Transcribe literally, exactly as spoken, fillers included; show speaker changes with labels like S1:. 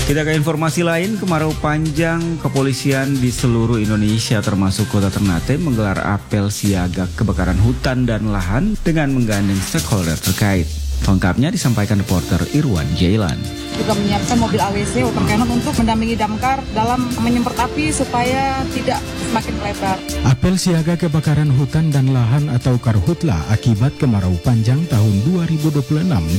S1: Kita ke informasi lain, kemarau panjang, kepolisian di seluruh Indonesia termasuk kota Ternate menggelar apel siaga kebakaran hutan dan lahan dengan menggandeng stakeholder terkait. Lengkapnya disampaikan reporter Irwan Jailan.
S2: Juga menyiapkan mobil A W C water cannon untuk mendampingi damkar dalam menyemprot api supaya tidak semakin melebar.
S3: Apel siaga kebakaran hutan dan lahan atau Karhutla akibat kemarau panjang tahun dua ribu dua puluh enam